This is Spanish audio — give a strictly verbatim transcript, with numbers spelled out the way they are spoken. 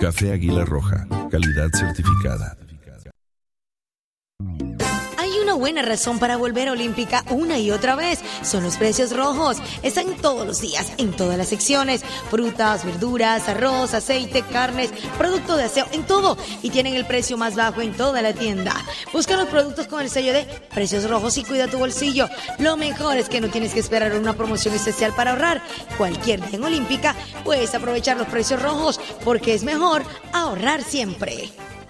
Café Águila Roja, calidad certificada. Hay una buena razón para volver a Olímpica una y otra vez. Son los precios rojos. Están todos los días, en todas las secciones. Frutas, verduras, arroz, aceite, carnes, producto de aseo, en todo. Y tienen el precio más bajo en toda la tienda. Busca los productos con el sello de precios rojos y cuida tu bolsillo. Lo mejor es que no tienes que esperar una promoción especial para ahorrar. Cualquier día en Olímpica puedes aprovechar los precios rojos porque es mejor ahorrar siempre.